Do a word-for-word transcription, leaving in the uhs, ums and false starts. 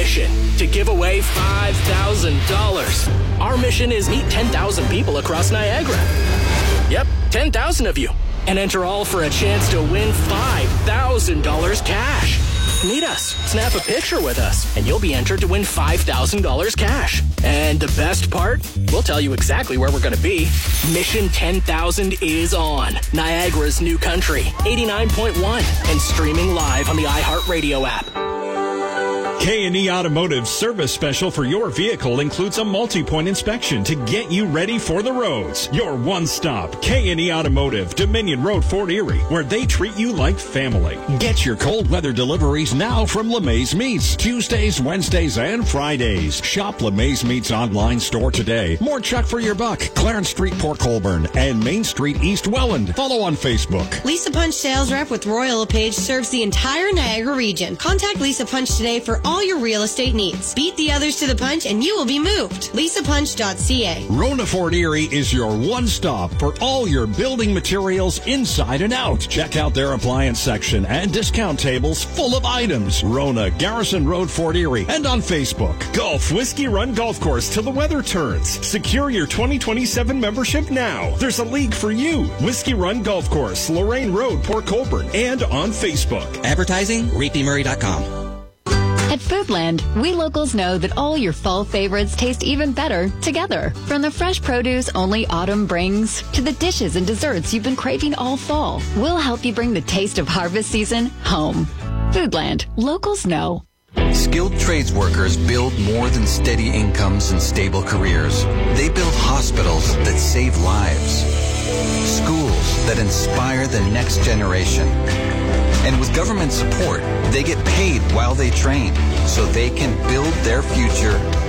mission to give away five thousand dollars. Our mission is meet ten thousand people across Niagara. Yep, ten thousand of you. And enter all for a chance to win five thousand dollars cash. Meet us, snap a picture with us, and you'll be entered to win five thousand dollars cash. And the best part? We'll tell you exactly where we're going to be. Mission ten thousand is on Niagara's new country, eighty-nine point one, and streaming live on the iHeartRadio app. K and E Automotive service special for your vehicle includes a multi-point inspection to get you ready for the roads. Your one-stop K and E Automotive, Dominion Road, Fort Erie, where they treat you like family. Get your cold weather deliveries now from LeMay's Meats, Tuesdays, Wednesdays, and Fridays. Shop LeMay's Meats online store today. More chuck for your buck. Clarence Street, Port Colborne, and Main Street, East Welland. Follow on Facebook. Lisa Punch sales rep with Royal LePage serves the entire Niagara region. Contact Lisa Punch today for all your real estate needs. Beat the others to the punch and you will be moved. lisa punch dot c a. Rona Fort Erie is your one stop for all your building materials inside and out. Check out their appliance section and discount tables full of items. Rona, Garrison Road, Fort Erie, and on Facebook. Golf Whiskey Run Golf Course till the weather turns. Secure your twenty twenty-seven membership now. There's a league for you. Whiskey Run Golf Course, Lorraine Road, Port Colborne, and on Facebook. Advertising, reapy murray dot com. At Foodland, we locals know that all your fall favorites taste even better together. From the fresh produce only autumn brings to the dishes and desserts you've been craving all fall, we'll help you bring the taste of harvest season home. Foodland, locals know. Skilled trades workers build more than steady incomes and stable careers. They build hospitals that save lives, schools that inspire the next generation. And with government support, they get paid while they train so they can build their future